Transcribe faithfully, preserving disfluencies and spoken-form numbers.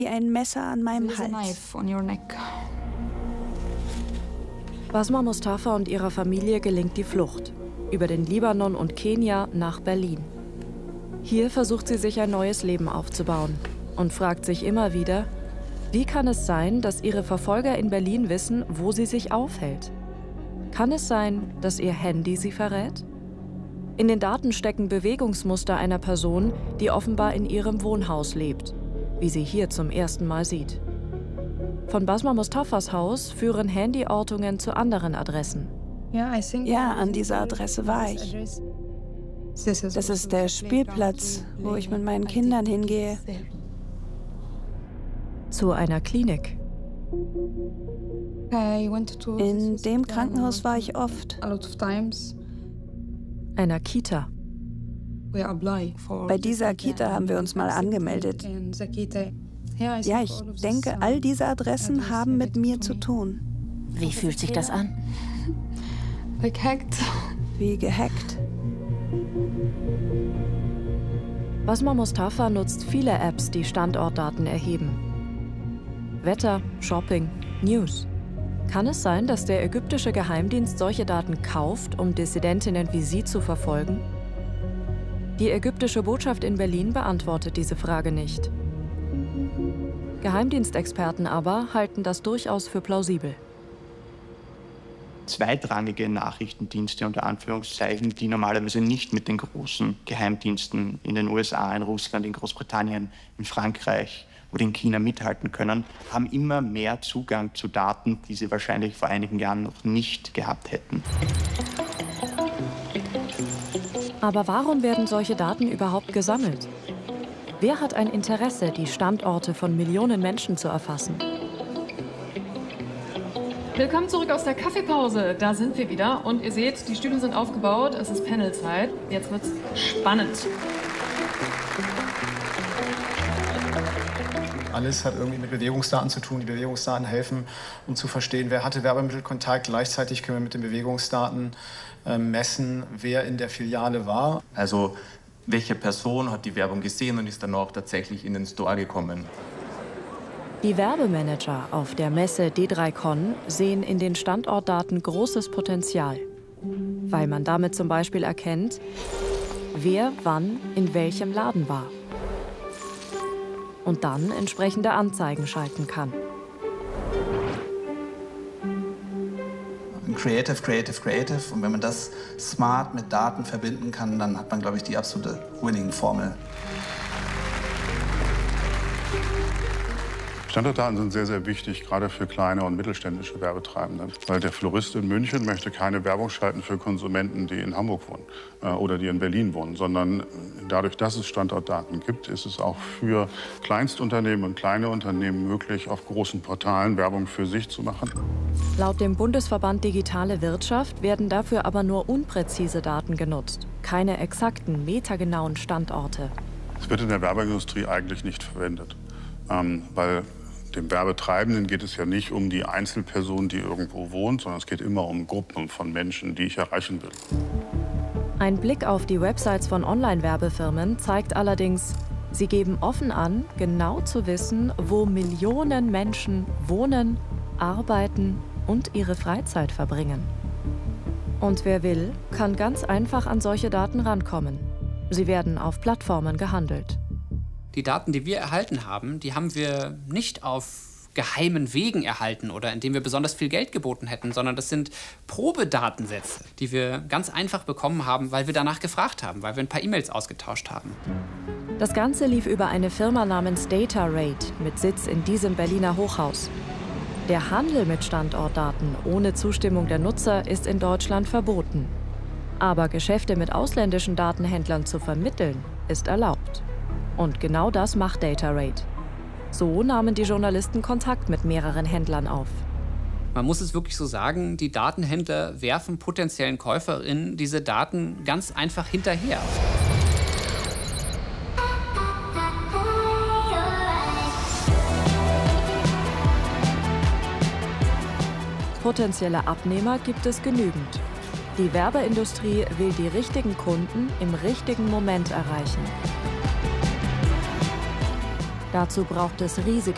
wie ein Messer an meinem Hals. Basma Mustafa und ihrer Familie gelingt die Flucht über den Libanon und Kenia nach Berlin. Hier versucht sie sich ein neues Leben aufzubauen und fragt sich immer wieder, wie kann es sein, dass ihre Verfolger in Berlin wissen, wo sie sich aufhält? Kann es sein, dass ihr Handy sie verrät? In den Daten stecken Bewegungsmuster einer Person, die offenbar in ihrem Wohnhaus lebt, wie sie hier zum ersten Mal sieht. Von Basma Mustafas Haus führen Handyortungen zu anderen Adressen. Ja, an dieser Adresse war ich. Das ist der Spielplatz, wo ich mit meinen Kindern hingehe. Zu einer Klinik. In dem Krankenhaus war ich oft. Einer Kita. Bei dieser Kita haben wir uns mal angemeldet. Ja, ich denke, all diese Adressen haben mit mir zu tun. Wie fühlt sich das an? Wie gehackt. Basma Mustafa nutzt viele Apps, die Standortdaten erheben. Wetter, Shopping, News. Kann es sein, dass der ägyptische Geheimdienst solche Daten kauft, um Dissidentinnen wie sie zu verfolgen? Die ägyptische Botschaft in Berlin beantwortet diese Frage nicht. Geheimdienstexperten aber halten das durchaus für plausibel. Zweitrangige Nachrichtendienste unter Anführungszeichen, die normalerweise nicht mit den großen Geheimdiensten in den U S A, in Russland, in Großbritannien, in Frankreich oder in China mithalten können, haben immer mehr Zugang zu Daten, die sie wahrscheinlich vor einigen Jahren noch nicht gehabt hätten. Aber warum werden solche Daten überhaupt gesammelt? Wer hat ein Interesse, die Standorte von Millionen Menschen zu erfassen? Willkommen zurück aus der Kaffeepause. Da sind wir wieder. Und ihr seht, die Stühle sind aufgebaut. Es ist Panelzeit. Jetzt wird's spannend. Alles hat irgendwie mit Bewegungsdaten zu tun. Die Bewegungsdaten helfen, um zu verstehen, wer hatte Werbemittelkontakt. Gleichzeitig können wir mit den Bewegungsdaten äh, messen, wer in der Filiale war. Also welche Person hat die Werbung gesehen und ist dann auch tatsächlich in den Store gekommen. Die Werbemanager auf der Messe D drei Con sehen in den Standortdaten großes Potenzial, weil man damit zum Beispiel erkennt, wer wann in welchem Laden war und dann entsprechende Anzeigen schalten kann. Creative, creative, creative. Und wenn man das smart mit Daten verbinden kann, dann hat man, glaube ich, die absolute Winning-Formel. Standortdaten sind sehr, sehr wichtig, gerade für kleine und mittelständische Werbetreibende. Weil der Florist in München möchte keine Werbung schalten für Konsumenten, die in Hamburg wohnen äh, oder die in Berlin wohnen, sondern dadurch, dass es Standortdaten gibt, ist es auch für Kleinstunternehmen und kleine Unternehmen möglich, auf großen Portalen Werbung für sich zu machen. Laut dem Bundesverband Digitale Wirtschaft werden dafür aber nur unpräzise Daten genutzt, keine exakten, metergenauen Standorte. Es wird in der Werbeindustrie eigentlich nicht verwendet, ähm, weil dem Werbetreibenden geht es ja nicht um die Einzelperson, die irgendwo wohnt, sondern es geht immer um Gruppen von Menschen, die ich erreichen will. Ein Blick auf die Websites von Online-Werbefirmen zeigt allerdings, sie geben offen an, genau zu wissen, wo Millionen Menschen wohnen, arbeiten und ihre Freizeit verbringen. Und wer will, kann ganz einfach an solche Daten rankommen. Sie werden auf Plattformen gehandelt. Die Daten, die wir erhalten haben, die haben wir nicht auf geheimen Wegen erhalten oder indem wir besonders viel Geld geboten hätten, sondern das sind Probedatensätze, die wir ganz einfach bekommen haben, weil wir danach gefragt haben, weil wir ein paar E-Mails ausgetauscht haben. Das Ganze lief über eine Firma namens DataRate mit Sitz in diesem Berliner Hochhaus. Der Handel mit Standortdaten ohne Zustimmung der Nutzer ist in Deutschland verboten. Aber Geschäfte mit ausländischen Datenhändlern zu vermitteln, ist erlaubt. Und genau das macht DataRate. So nahmen die Journalisten Kontakt mit mehreren Händlern auf. Man muss es wirklich so sagen, die Datenhändler werfen potenziellen KäuferInnen diese Daten ganz einfach hinterher. Potenzielle Abnehmer gibt es genügend. Die Werbeindustrie will die richtigen Kunden im richtigen Moment erreichen. Dazu braucht es riesige